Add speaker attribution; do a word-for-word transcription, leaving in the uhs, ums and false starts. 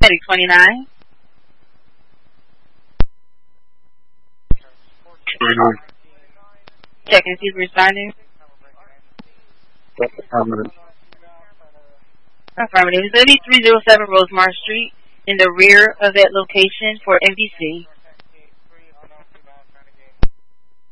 Speaker 1: Medic twenty-nine.
Speaker 2: twenty-nine.
Speaker 1: Check and see if responding.
Speaker 2: Affirmative.
Speaker 1: Affirmative. It's going to be three oh seven Rosemar Street in the rear of that location for N B C.